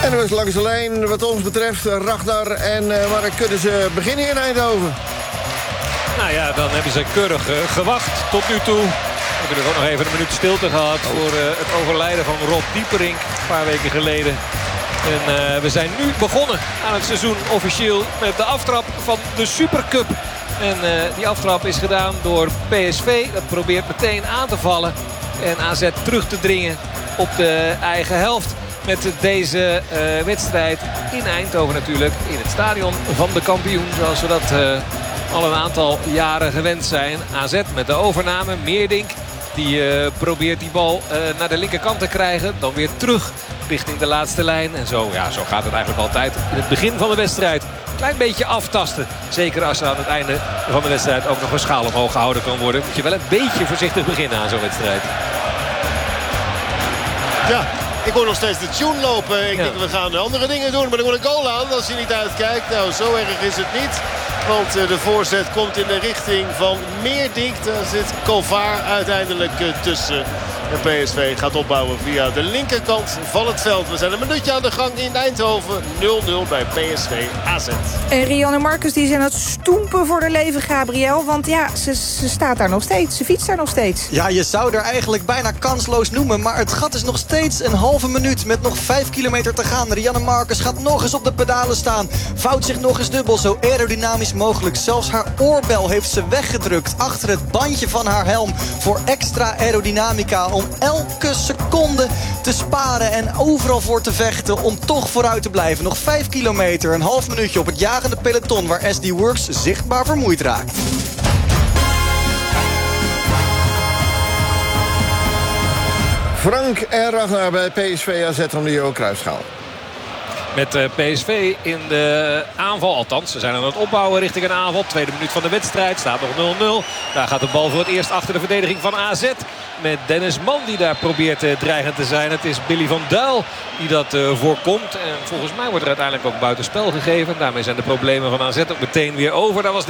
En dus langs de lijn wat ons betreft, Ragnar en Mark, kunnen ze beginnen in Eindhoven? Nou ja, dan hebben ze keurig gewacht tot nu toe. Natuurlijk ook nog even een minuut stilte gehad voor het overlijden van Rob Dieperink een paar weken geleden. En we zijn nu begonnen aan het seizoen officieel met de aftrap van de Supercup. En die aftrap is gedaan door PSV. Dat probeert meteen aan te vallen en AZ terug te dringen op de eigen helft. Met deze wedstrijd in Eindhoven natuurlijk. In het stadion van de kampioen. Zoals we dat al een aantal jaren gewend zijn. AZ met de overname. Meerdink die probeert die bal naar de linkerkant te krijgen. Dan weer terug richting de laatste lijn. En zo gaat het eigenlijk altijd in het begin van de wedstrijd. Klein beetje aftasten. Zeker als er aan het einde van de wedstrijd ook nog een schaal omhoog gehouden kan worden. Moet je wel een beetje voorzichtig beginnen aan zo'n wedstrijd. Ja. Ik hoor nog steeds de tune lopen. Ik denk we gaan andere dingen doen. Maar er komt een goal aan als hij niet uitkijkt. Nou, zo erg is het niet. Want de voorzet komt in de richting van Meerdink. Daar zit Kovar uiteindelijk tussen. En PSV gaat opbouwen via de linkerkant van het veld. We zijn een minuutje aan de gang in Eindhoven. 0-0 bij PSV AZ. En Rian en Marcus die zijn aan het stoempen voor de leven, Gabriel. Want ja, ze staat daar nog steeds. Ze fietst daar nog steeds. Ja, je zou er eigenlijk bijna kansloos noemen. Maar het gat is nog steeds een halve minuut met nog 5 kilometer te gaan. Rianne Marcus gaat nog eens op de pedalen staan. Vouwt zich nog eens dubbel, zo aerodynamisch mogelijk. Zelfs haar oorbel heeft ze weggedrukt achter het bandje van haar helm. Voor extra aerodynamica. Om elke seconde te sparen en overal voor te vechten om toch vooruit te blijven. Nog 5 kilometer, een half minuutje op het jagende peloton waar SD Works zichtbaar vermoeid raakt. Frank en Ragnar bij PSV AZ om de Johan Cruijffschaal. Met PSV in de aanval. Althans, ze zijn aan het opbouwen richting een aanval. Tweede minuut van de wedstrijd. Staat nog 0-0. Daar gaat de bal voor het eerst achter de verdediging van AZ. Met Dennis Man die daar probeert dreigend te zijn. Het is Billy van Duil die dat voorkomt. En volgens mij wordt er uiteindelijk ook buitenspel gegeven. Daarmee zijn de problemen van AZ ook meteen weer over. Dat was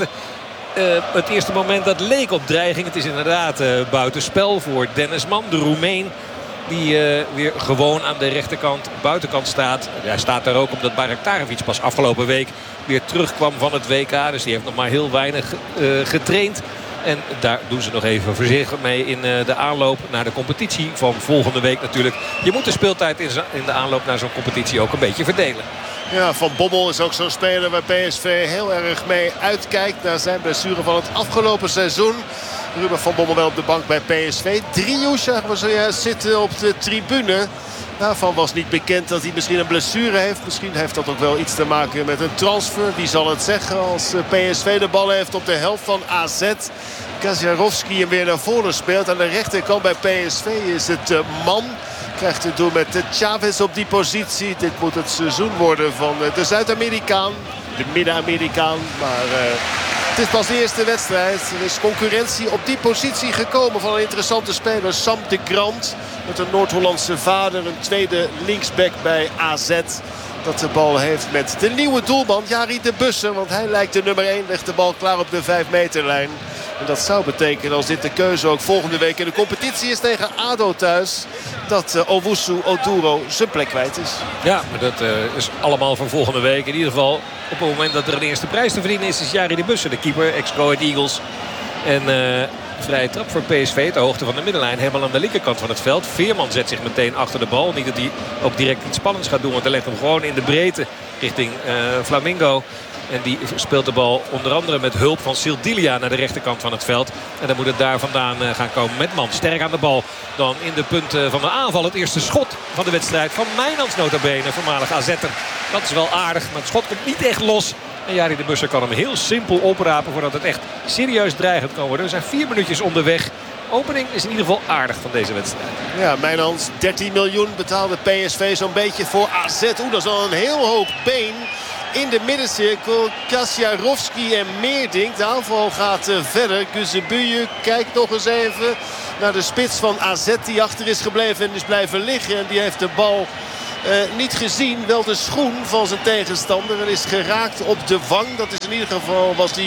het eerste moment dat leek op dreiging. Het is inderdaad buitenspel voor Dennis Man, de Roemeen. Die weer gewoon aan de rechterkant, buitenkant staat. Hij staat daar ook omdat Bayraktarevic pas afgelopen week weer terugkwam van het WK. Dus die heeft nog maar heel weinig getraind. En daar doen ze nog even voorzichtig mee in de aanloop naar de competitie van volgende week natuurlijk. Je moet de speeltijd in de aanloop naar zo'n competitie ook een beetje verdelen. Ja, Van Bommel is ook zo'n speler waar PSV heel erg mee uitkijkt naar zijn blessure van het afgelopen seizoen. Ruben van Bommel wel op de bank bij PSV. Driehoes zagen we zojuist zitten op de tribune. Daarvan was niet bekend dat hij misschien een blessure heeft. Misschien heeft dat ook wel iets te maken met een transfer. Wie zal het zeggen als PSV de bal heeft op de helft van AZ. Kaziarovski hem weer naar voren speelt. Aan de rechterkant bij PSV is het Man. Krijgt het door met Chavez op die positie. Dit moet het seizoen worden van de Zuid-Amerikaan. De Midden-Amerikaan. Maar het is pas de eerste wedstrijd. Er is concurrentie op die positie gekomen van een interessante speler. Sam de Grant. Met een Noord-Hollandse vader. Een tweede linksback bij AZ. Dat de bal heeft met de nieuwe doelman Jari de Bussen. Want hij lijkt de nummer 1. Legt de bal klaar op de 5-meterlijn. En dat zou betekenen, als dit de keuze ook volgende week in de competitie is tegen ADO thuis, dat Owusu Oduro zijn plek kwijt is. Ja, maar dat is allemaal voor volgende week. In ieder geval op het moment dat er een eerste prijs te verdienen is Jari de Bussen, de keeper, ex-Go Ahead Eagles. En vrije trap voor PSV ter hoogte van de middenlijn. Helemaal aan de linkerkant van het veld. Veerman zet zich meteen achter de bal. Niet dat hij ook direct iets spannends gaat doen. Want hij legt hem gewoon in de breedte richting Flamingo. En die speelt de bal onder andere met hulp van Sildilia naar de rechterkant van het veld. En dan moet het daar vandaan gaan komen met Man. Sterk aan de bal. Dan in de punten van de aanval het eerste schot van de wedstrijd van Mijnans nota bene. Voormalig AZ'er. Dat is wel aardig, maar het schot komt niet echt los. En Jari de Bussen kan hem heel simpel oprapen voordat het echt serieus dreigend kan worden. We zijn 4 minuutjes onderweg. Opening is in ieder geval aardig van deze wedstrijd. Ja, Mijnans, 13 miljoen betaalde PSV zo'n beetje voor AZ. Dat is al een heel hoog been. In de middencirkel Kaziarovski en Meerdink. De aanval gaat verder. Guzebuje kijkt nog eens even naar de spits van AZ die achter is gebleven en is blijven liggen. En die heeft de bal niet gezien. Wel de schoen van zijn tegenstander. En is geraakt op de wang. Dat is in ieder geval was die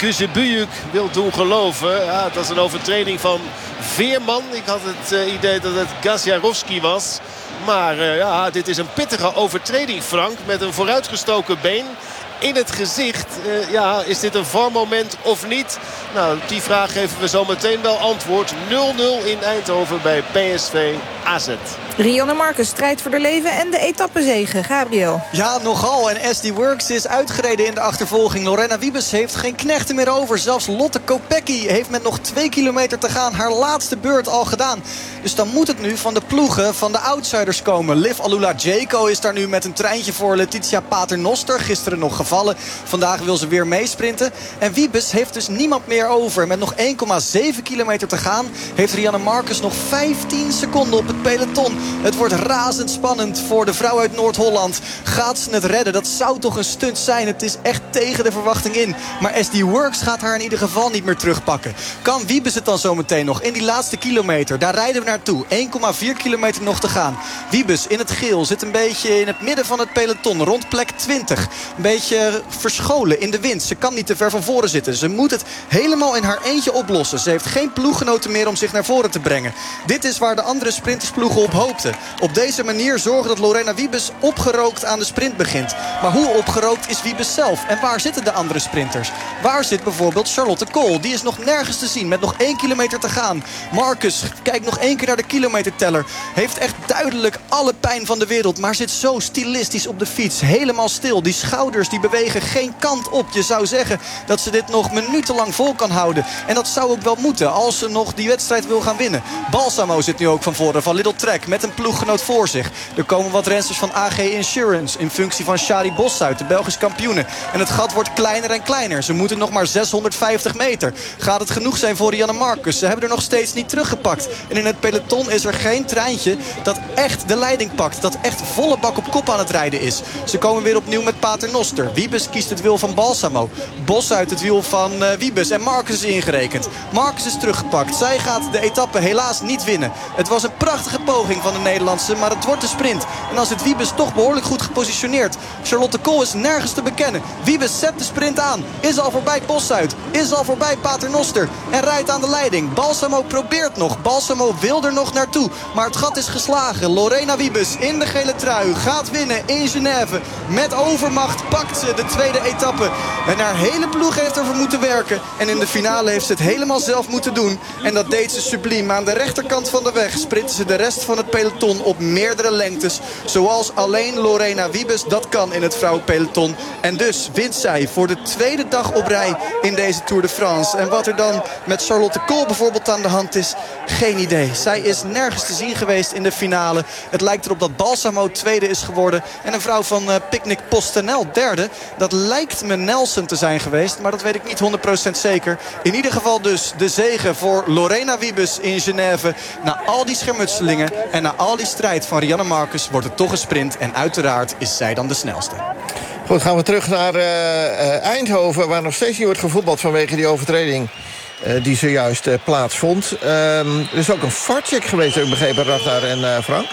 Kuzebuyuk wil doen geloven. Ja, dat is een overtreding van Veerman. Ik had het idee dat het Gaziarowski was. Maar ja, dit is een pittige overtreding, Frank. Met een vooruitgestoken been in het gezicht. Ja, is dit een VAR-moment of niet? Nou, op die vraag geven we zo meteen wel antwoord. 0-0 in Eindhoven bij PSV AZ. Rianne Marcus strijdt voor haar leven en de etappezege. Gabriel. Ja, nogal. En SD Works is uitgereden in de achtervolging. Lorena Wiebes heeft geen knechten meer over. Zelfs Lotte Kopecky heeft met nog 2 kilometer te gaan haar laatste beurt al gedaan. Dus dan moet het nu van de ploegen van de outsiders komen. Liv Alula-Jayco is daar nu met een treintje voor Letitia Paternoster. Gisteren nog gevallen. Vandaag wil ze weer meesprinten. En Wiebes heeft dus niemand meer over. Met nog 1,7 kilometer te gaan heeft Rianne Marcus nog 15 seconden op het peloton. Het wordt razendspannend voor de vrouw uit Noord-Holland. Gaat ze het redden? Dat zou toch een stunt zijn. Het is echt tegen de verwachting in. Maar SD Works gaat haar in ieder geval niet meer terugpakken. Kan Wiebes het dan zometeen nog in die laatste kilometer? Daar rijden we naartoe. 1,4 kilometer nog te gaan. Wiebes in het geel zit een beetje in het midden van het peloton. Rond plek 20. Een beetje verscholen in de wind. Ze kan niet te ver van voren zitten. Ze moet het helemaal in haar eentje oplossen. Ze heeft geen ploeggenoten meer om zich naar voren te brengen. Dit is waar de andere sprintersploegen op hoopten. Op deze manier zorgen dat Lorena Wiebes opgerookt aan de sprint begint. Maar hoe opgerookt is Wiebes zelf? En waar zitten de andere sprinters? Waar zit bijvoorbeeld Charlotte Kool? Die is nog nergens te zien met nog 1 kilometer te gaan. Marcus kijkt nog 1 keer naar de kilometerteller. Heeft echt duidelijk alle pijn van de wereld. Maar zit zo stilistisch op de fiets. Helemaal stil. Die schouders die bewegen geen kant op. Je zou zeggen dat ze dit nog minutenlang vol kan houden. En dat zou ook wel moeten als ze nog die wedstrijd wil gaan winnen. Balsamo zit nu ook van voren van Lidl Trek met een ploeggenoot voor zich. Er komen wat rensters van AG Insurance in functie van Shari Bossuit, de Belgische kampioene. En het gat wordt kleiner en kleiner. Ze moeten nog maar 650 meter. Gaat het genoeg zijn voor Rianne Marcus? Ze hebben er nog steeds niet teruggepakt. En in het peloton is er geen treintje dat echt de leiding pakt. Dat echt volle bak op kop aan het rijden is. Ze komen weer opnieuw met Paternoster. Wiebes kiest het wiel van Balsamo. Bossuit het wiel van Wiebes. En Marcus is ingerekend. Marcus is teruggepakt. Zij gaat de etappe helaas niet winnen. Het was een prachtige poging van de Nederlandse, maar het wordt de sprint. En dan zit Wiebes toch behoorlijk goed gepositioneerd. Charlotte Kool is nergens te bekennen. Wiebes zet de sprint aan. Is al voorbij Bossuit. Is al voorbij Paternoster. En rijdt aan de leiding. Balsamo probeert nog. Balsamo wil er nog naartoe. Maar het gat is geslagen. Lorena Wiebes in de gele trui gaat winnen in Genève. Met overmacht pakt ze de tweede etappe. En haar hele ploeg heeft ervoor moeten werken. En in de finale heeft ze het helemaal zelf moeten doen. En dat deed ze subliem. Aan de rechterkant van de weg sprinten ze de rest van het peloton op meerdere lengtes. Zoals alleen Lorena Wiebes dat kan in het vrouwenpeloton. En dus wint zij voor de tweede dag op rij in deze Tour de France. En wat er dan met Charlotte Kool bijvoorbeeld aan de hand is, geen idee. Zij is nergens te zien geweest in de finale. Het lijkt erop dat Balsamo tweede is geworden. En een vrouw van Picnic Postenel derde. Dat lijkt me Nelson te zijn geweest. Maar dat weet ik niet 100% zeker. In ieder geval dus de zege voor Lorena Wiebes in Genève. Na al die schermutselingen en na al die strijd van Rianne Marcus wordt het toch een sprint. En uiteraard is zij dan de snelste. Goed, gaan we terug naar Eindhoven, waar nog steeds niet wordt gevoetbald vanwege die overtreding die zojuist plaatsvond. Er is ook een VAR-check geweest, heb ik begrepen, Ragnar en Frank.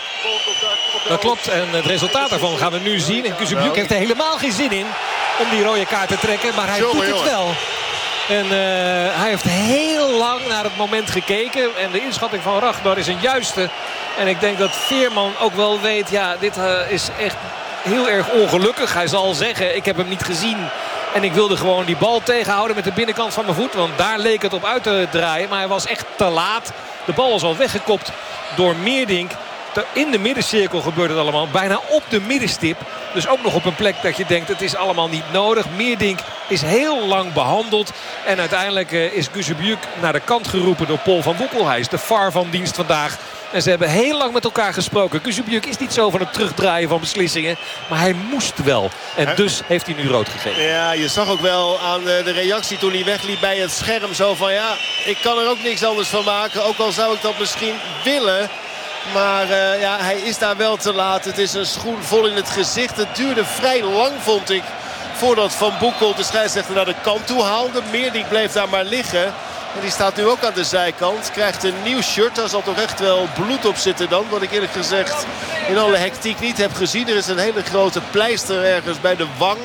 Dat klopt, en het resultaat daarvan gaan we nu zien. En Kuzebuyuk heeft er helemaal geen zin in om die rode kaart te trekken, maar hij doet het wel. En hij heeft heel lang naar het moment gekeken. En de inschatting van Ragnar is een juiste. En ik denk dat Veerman ook wel weet, ja, dit is echt heel erg ongelukkig. Hij zal zeggen, ik heb hem niet gezien. En ik wilde gewoon die bal tegenhouden met de binnenkant van mijn voet. Want daar leek het op uit te draaien. Maar hij was echt te laat. De bal was al weggekopt door Meerdink. In de middencirkel gebeurt het allemaal. Bijna op de middenstip. Dus ook nog op een plek dat je denkt, het is allemaal niet nodig. Meerdink is heel lang behandeld. En uiteindelijk is Kuzebuyuk naar de kant geroepen door Paul van Woekel. Hij is de VAR van dienst vandaag. En ze hebben heel lang met elkaar gesproken. Kuzebuyuk is niet zo van het terugdraaien van beslissingen. Maar hij moest wel. En dus heeft hij nu rood gegeven. Ja, je zag ook wel aan de reactie toen hij wegliep bij het scherm. Zo van, ja, ik kan er ook niks anders van maken. Ook al zou ik dat misschien willen. Maar ja, hij is daar wel te laat. Het is een schoen vol in het gezicht. Het duurde vrij lang, vond ik, voordat Van Boekel de scheidsrechter naar de kant toe haalde. Meerdink bleef daar maar liggen. En die staat nu ook aan de zijkant. Krijgt een nieuw shirt. Daar zal toch echt wel bloed op zitten dan. Wat ik eerlijk gezegd in alle hectiek niet heb gezien. Er is een hele grote pleister ergens bij de wang.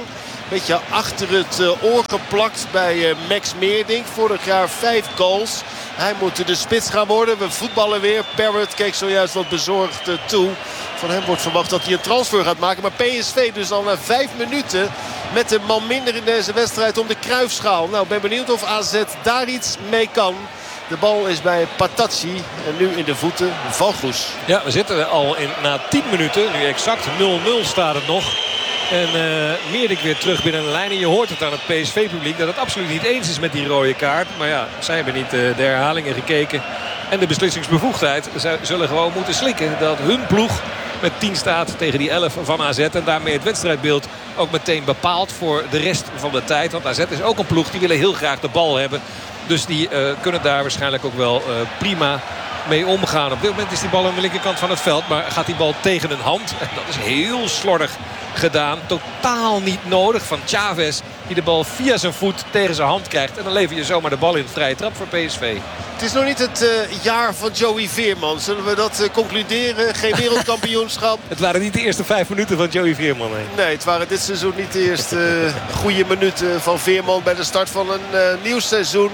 beetje achter het oor geplakt bij Max Meerdink. Vorig jaar 5 goals. Hij moet de spits gaan worden. We voetballen weer. Parrott keek zojuist wat bezorgd toe. Van hem wordt verwacht dat hij een transfer gaat maken. Maar PSV dus al na 5 minuten met een man minder in deze wedstrijd om de Cruijffschaal. Nou, ik ben benieuwd of AZ daar iets mee kan. De bal is bij Patacci en nu in de voeten van Goes. Ja, we zitten al na 10 minuten. Nu exact 0-0 staat het nog. En Meerdink weer terug binnen de lijn. En je hoort het aan het PSV-publiek dat het absoluut niet eens is met die rode kaart. Maar ja, zij hebben niet de herhalingen gekeken. En de beslissingsbevoegdheid. Zij zullen gewoon moeten slikken dat hun ploeg met 10 staat tegen die 11 van AZ. En daarmee het wedstrijdbeeld ook meteen bepaalt voor de rest van de tijd. Want AZ is ook een ploeg die willen heel graag de bal hebben. Dus die kunnen daar waarschijnlijk ook wel prima mee omgaan. Op dit moment is die bal aan de linkerkant van het veld. Maar gaat die bal tegen een hand. En dat is heel slordig gedaan. Totaal niet nodig van Chavez. Die de bal via zijn voet tegen zijn hand krijgt. En dan lever je zomaar de bal in. Vrije trap voor PSV. Het is nog niet het jaar van Joey Veerman. Zullen we dat concluderen? Geen wereldkampioenschap. Het waren niet de eerste 5 minuten van Joey Veerman. Nee, het waren dit seizoen niet de eerste goede minuten van Veerman bij de start van een nieuw seizoen.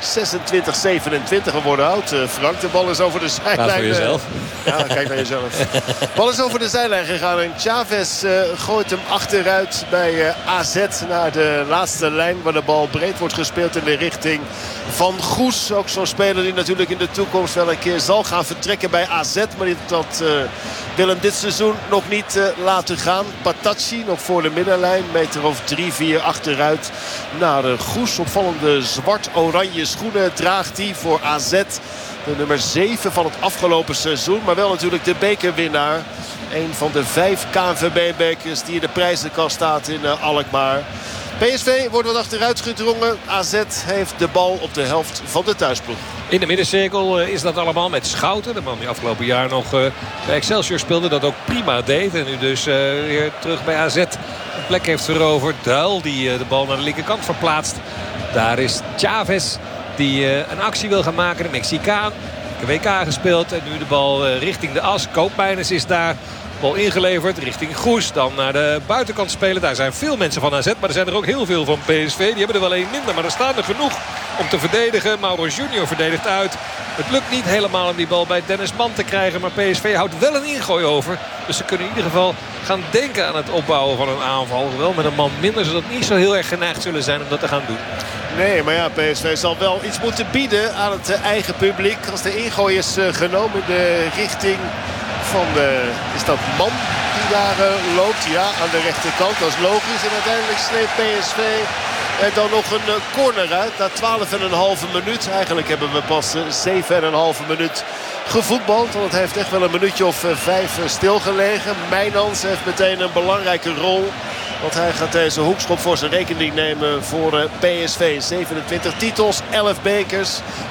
26-27 geworden oud, Frank. De bal is over de zijlijn. Praat voor jezelf. Ja, kijk naar jezelf. De bal is over de zijlijn gegaan. En Chavez gooit hem achteruit bij AZ naar de laatste lijn. Waar de bal breed wordt gespeeld in de richting van Goes. Ook zo'n speler die natuurlijk in de toekomst wel een keer zal gaan vertrekken bij AZ. Maar dat wil hem dit seizoen nog niet laten gaan. Patacci nog voor de middenlijn. Meter of 3-4 achteruit naar Goes. Opvallende zwart-oranje schoenen draagt hij voor AZ. De nummer 7 van het afgelopen seizoen. Maar wel natuurlijk de bekerwinnaar. Een van de 5 KNVB-bekers die in de prijzenkast staat in Alkmaar. PSV wordt wat achteruit gedrongen. AZ heeft de bal op de helft van de thuisploeg. In de middencirkel is dat allemaal met Schouten. De man die afgelopen jaar nog bij Excelsior speelde. Dat ook prima deed. En nu dus weer terug bij AZ een plek heeft veroverd. Duil die de bal naar de linkerkant verplaatst. Daar is Chavez die een actie wil gaan maken. De Mexicaan. WK gespeeld. En nu de bal richting de as. Koopmeiners is daar. Bal ingeleverd richting Goes. Dan naar de buitenkant spelen. Daar zijn veel mensen van AZ. Maar er zijn er ook heel veel van PSV. Die hebben er wel één minder. Maar er staan er genoeg om te verdedigen. Mauro Junior verdedigt uit. Het lukt niet helemaal om die bal bij Dennis Man te krijgen. Maar PSV houdt wel een ingooi over. Dus ze kunnen in ieder geval gaan denken aan het opbouwen van een aanval. Wel met een man minder. Zodat niet zo heel erg geneigd zullen zijn om dat te gaan doen. Nee, maar ja, PSV zal wel iets moeten bieden aan het eigen publiek. Als de ingooi is genomen in de richting van is dat Man die daar loopt? Ja, aan de rechterkant. Dat is logisch. En uiteindelijk sleept PSV er dan nog een corner uit. Na 12,5 minuut. Eigenlijk hebben we pas 7,5 minuut gevoetbald. Want het heeft echt wel een minuutje of 5 stilgelegen. Mijnans heeft meteen een belangrijke rol. Want hij gaat deze hoekschop voor zijn rekening nemen voor PSV. 27 titels, 11 bekers.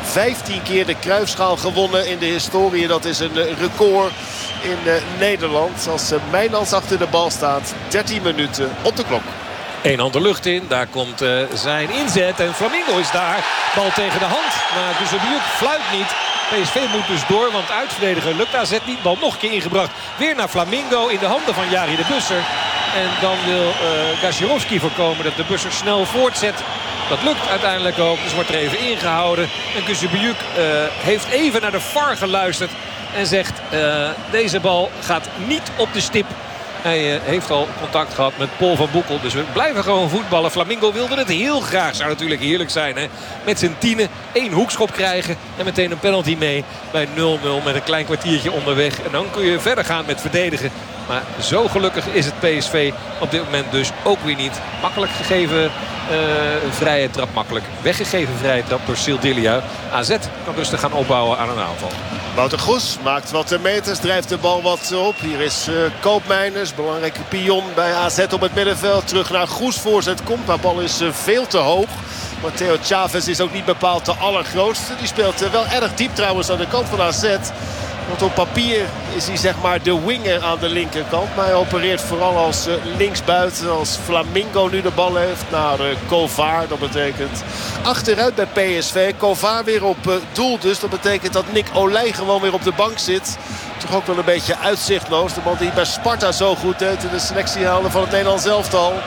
15 keer de Cruijffschaal gewonnen in de historie. Dat is een record in Nederland. Als Mijnans achter de bal staat. 13 minuten op de klok. 1 hand de lucht in. Daar komt zijn inzet. En Flamingo is daar. Bal tegen de hand. Maar Guzebioek fluit niet. PSV moet dus door, want uitverdedigen lukt AZ niet. Bal nog een keer ingebracht. Weer naar Flamingo in de handen van Jari de Busser. En dan wil Gasiorowski voorkomen dat de Busser snel voortzet. Dat lukt uiteindelijk ook. Dus wordt er even ingehouden. En Guzebioek heeft even naar de VAR geluisterd. En zegt deze bal gaat niet op de stip. Hij heeft al contact gehad met Paul van Boekel. Dus we blijven gewoon voetballen. Flamingo wilde het heel graag. Zou natuurlijk heerlijk zijn. Hè? Met zijn 10 1 hoekschop krijgen. En meteen een penalty mee bij 0-0 met een klein kwartiertje onderweg. En dan kun je verder gaan met verdedigen. Maar zo gelukkig is het PSV op dit moment dus ook weer niet. Makkelijk gegeven vrije trap. Makkelijk weggegeven vrije trap door Sildilia. AZ kan dus te gaan opbouwen aan een aanval. Wouter Goes maakt wat meters, drijft de bal wat op. Hier is Koopmeiners, belangrijke pion bij AZ op het middenveld. Terug naar Goes, voorzet komt, maar de bal is veel te hoog. Matteo Chavez is ook niet bepaald de allergrootste. Die speelt wel erg diep trouwens aan de kant van AZ. Want op papier is hij zeg maar de winger aan de linkerkant. Maar hij opereert vooral als linksbuiten. Als Flamingo nu de bal heeft naar Kovar. Dat betekent achteruit bij PSV. Kovar weer op doel dus. Dat betekent dat Nick Olij gewoon weer op de bank zit. Toch ook wel een beetje uitzichtloos. De man die bij Sparta zo goed deed in de selectie haalde van het Nederlands elftal.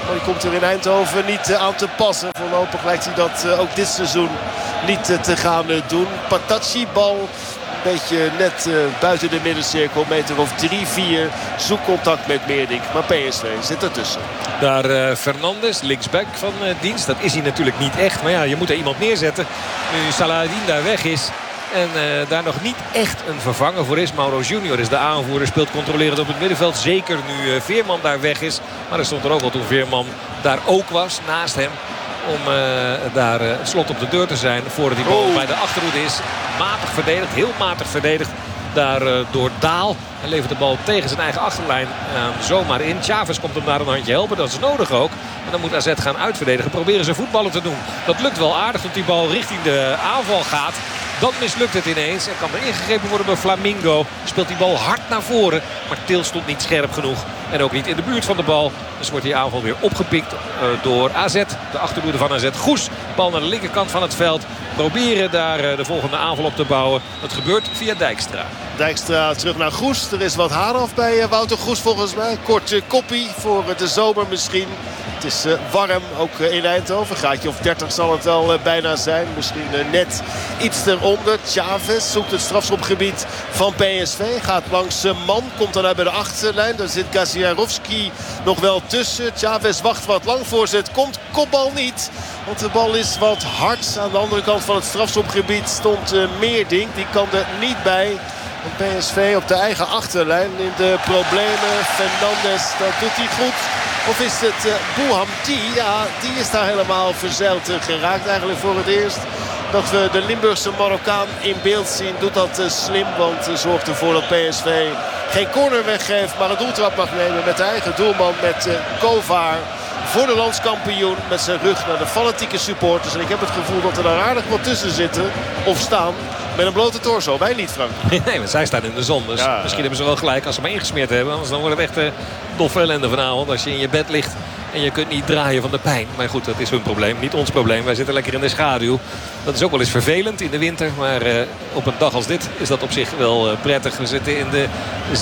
Maar die komt er in Eindhoven niet aan te passen. Voorlopig lijkt hij dat ook dit seizoen niet te gaan doen. Patacci, bal een beetje net buiten de middencirkel. Meter of 3-4. Zoekcontact met Meerdink. Maar PSV zit ertussen. Daar Fernandes, linksback van dienst. Dat is hij natuurlijk niet echt. Maar ja, je moet er iemand neerzetten. Nu Saladin daar weg is. En daar nog niet echt een vervanger voor is. Mauro Junior is de aanvoerder. Speelt controlerend op het middenveld. Zeker nu Veerman daar weg is. Maar er stond er ook wel toen Veerman daar ook was. Naast hem. Om daar het slot op de deur te zijn. Voordat die bal bij de achterhoede is. Matig verdedigd. Heel matig verdedigd. Daar door Daal. En levert de bal tegen zijn eigen achterlijn zomaar in. Chavez komt hem daar een handje helpen. Dat is nodig ook. En dan moet AZ gaan uitverdedigen. Proberen ze voetballen te doen. Dat lukt wel aardig. Tot die bal richting de aanval gaat. Dan mislukt het ineens. En kan er ingegrepen worden door Flamingo. Speelt die bal hard naar voren. Maar Til stond niet scherp genoeg. En ook niet in de buurt van de bal. Dus wordt die aanval weer opgepikt door AZ. De achterhoede van AZ. Goes. Bal naar de linkerkant van het veld. Proberen daar de volgende aanval op te bouwen. Dat gebeurt via Dijkstra. Dijkstra terug naar Goes. Er is wat haar af bij Wouter Goes volgens mij. Kort koppie voor de zomer misschien. Het is warm, ook in Eindhoven. Gaatje of 30 zal het wel bijna zijn. Misschien net iets eronder. Chavez zoekt het strafschopgebied van PSV. Gaat langs man, komt dan uit bij de achterlijn. Daar zit Gaziarowski nog wel tussen. Chavez wacht wat lang, voorzet. Komt kopbal niet. Want de bal is wat hard. Aan de andere kant van het strafschopgebied stond Meerdink. Die kan er niet bij. En PSV op de eigen achterlijn in de problemen. Fernandes, dat doet hij goed. Of is het Bouhamdi? Ja, die is daar helemaal verzeild geraakt. Eigenlijk voor het eerst dat we de Limburgse Marokkaan in beeld zien. Doet dat slim, want zorgt ervoor dat PSV geen corner weggeeft. Maar een doeltrap mag nemen met de eigen doelman, met Kovar. Voor de landskampioen met zijn rug naar de fanatieke supporters. En ik heb het gevoel dat er daar aardig wat tussen zitten of staan. Met een blote torso. Wij niet, Frank. Nee, want zij staan in de zon. Dus misschien hebben ze wel gelijk als ze maar ingesmeerd hebben. Anders dan wordt het echt doffe ellende vanavond. Als je in je bed ligt en je kunt niet draaien van de pijn. Maar goed, dat is hun probleem. Niet ons probleem. Wij zitten lekker in de schaduw. Dat is ook wel eens vervelend in de winter. Maar op een dag als dit is dat op zich wel prettig. We zitten in de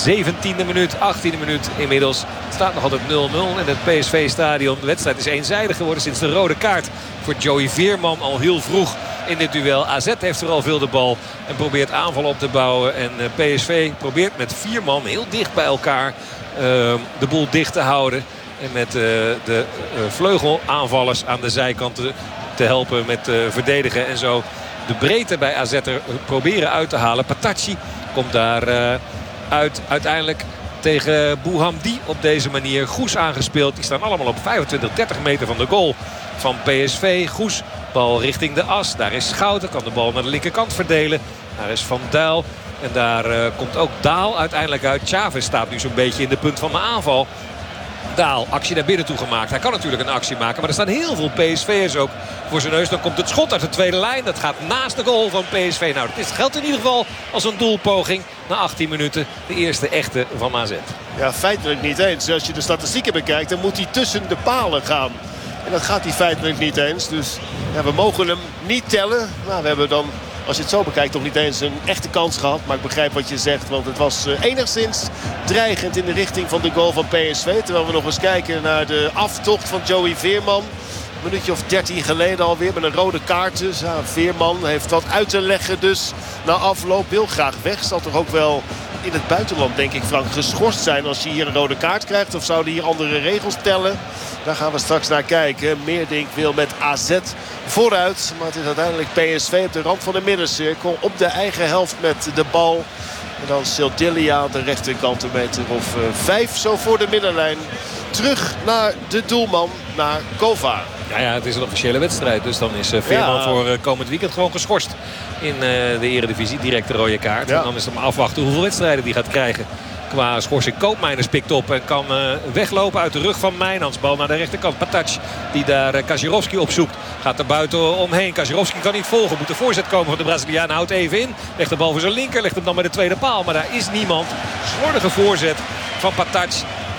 17e minuut, 18e minuut inmiddels. Het staat nog altijd 0-0 in het PSV-stadion. De wedstrijd is eenzijdig geworden sinds de rode kaart voor Joey Veerman al heel vroeg in dit duel. AZ heeft er al veel de bal en probeert aanval op te bouwen. En PSV probeert met 4 man heel dicht bij elkaar de boel dicht te houden. En met de vleugelaanvallers aan de zijkanten te helpen met verdedigen. En zo de breedte bij AZ er proberen uit te halen. Patacci komt daar uit uiteindelijk tegen Bouhamdi op deze manier. Goes aangespeeld. Die staan allemaal op 25, 30 meter van de goal van PSV. Goes, bal richting de as. Daar is Schouten. Kan de bal naar de linkerkant verdelen. Daar is Van Duil. En daar komt ook Daal uiteindelijk uit. Chavez staat nu zo'n beetje in de punt van de aanval. Daal, actie naar binnen toe gemaakt. Hij kan natuurlijk een actie maken. Maar er staan heel veel PSV'ers ook voor zijn neus. Dan komt het schot uit de tweede lijn. Dat gaat naast de goal van PSV. Nou, dat geldt in ieder geval als een doelpoging. Na 18 minuten de eerste echte van AZ. Ja, feitelijk niet eens. Als je de statistieken bekijkt, dan moet hij tussen de palen gaan. En dat gaat hij feitelijk niet eens. Dus ja, we mogen hem niet tellen. Nou, we hebben dan, als je het zo bekijkt, toch niet eens een echte kans gehad. Maar ik begrijp wat je zegt. Want het was enigszins dreigend in de richting van de goal van PSV. Terwijl we nog eens kijken naar de aftocht van Joey Veerman. Een minuutje of 13 geleden alweer met een rode kaart dus. Ja, Veerman heeft wat uit te leggen dus na afloop. Wil graag weg. Zal toch ook wel in het buitenland, denk ik, Frank, geschorst zijn als je hier een rode kaart krijgt. Of zouden hier andere regels tellen? Daar gaan we straks naar kijken. Meerdink wil met AZ vooruit. Maar het is uiteindelijk PSV op de rand van de middencirkel. Op de eigen helft met de bal. En dan Sildilia aan de rechterkant, een meter of 5 zo voor de middenlijn. Terug naar de doelman, naar Kovar. Ja, het is een officiële wedstrijd. Dus dan is Veerman voor komend weekend gewoon geschorst in de Eredivisie. Direct de rode kaart. Ja. En dan is het maar afwachten hoeveel wedstrijden die gaat krijgen. Qua schorsing. Koopmeiners pikt op en kan weglopen uit de rug van Mijnans. Bal naar de rechterkant. Patac die daar Kazirovski opzoekt. Gaat er buiten omheen. Kazirovski kan niet volgen. Moet de voorzet komen van de Braziliaan. Houdt even in. Legt de bal voor zijn linker. Legt hem dan bij de tweede paal. Maar daar is niemand. Slordige voorzet van Patac.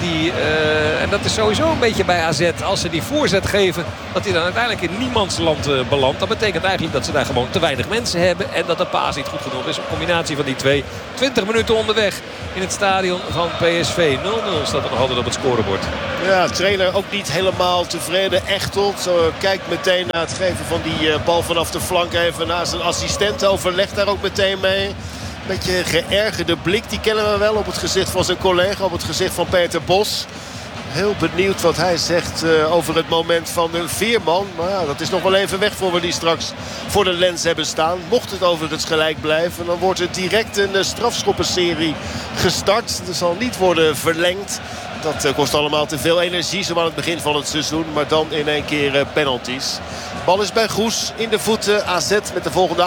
En dat is sowieso een beetje bij AZ. Als ze die voorzet geven, dat hij dan uiteindelijk in niemandsland belandt. Dat betekent eigenlijk dat ze daar gewoon te weinig mensen hebben. En dat de paas niet goed genoeg is. Een combinatie van die twee. 20 minuten onderweg in het stadion van PSV. 0-0 staat er nog altijd op het scorebord. Ja, trainer ook niet helemaal tevreden. Echtelt kijkt meteen naar het geven van die bal vanaf de flank. Even naar zijn assistent. Overlegt daar ook meteen mee. Beetje geërgerde blik, die kennen we wel op het gezicht van zijn collega, op het gezicht van Peter Bos. Heel benieuwd wat hij zegt over het moment van een Veerman. Maar ja, dat is nog wel even weg voor we die straks voor de lens hebben staan. Mocht het overigens gelijk blijven, dan wordt er direct een strafschoppenserie gestart. Dat zal niet worden verlengd. Dat kost allemaal te veel energie, zo aan het begin van het seizoen. Maar dan in één keer penalties. Bal is bij Goes in de voeten. AZ met de volgende